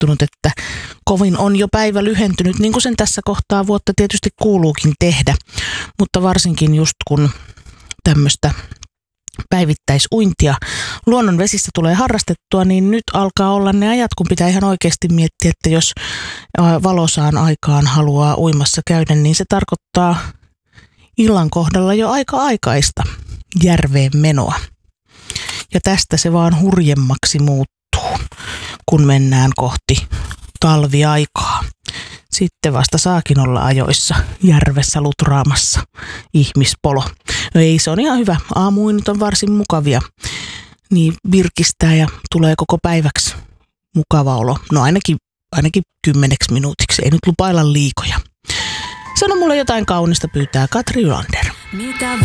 ilmoittunut, että kovin on jo päivä lyhentynyt, niin kuin sen tässä kohtaa vuotta tietysti kuuluukin tehdä. Mutta varsinkin just kun tämmöistä päivittäisuintia luonnon vesissä tulee harrastettua, niin nyt alkaa olla ne ajat, kun pitää ihan oikeasti miettiä, että jos valosaan aikaan haluaa uimassa käydä, niin se tarkoittaa illan kohdalla jo aika aikaista järveen menoa. Ja tästä se vaan hurjemmaksi muuttuu, kun mennään kohti talviaikaa. Sitten vasta saakin olla ajoissa järvessä lutraamassa ihmispolo. No ei, se on ihan hyvä. Aamuinnit on varsin mukavia. Niin virkistää ja tulee koko päiväksi mukava olo. No ainakin 10 minuutiksi. Ei nyt lupailla liikoja. Sano mulle jotain kaunista, pyytää Katri Ylander.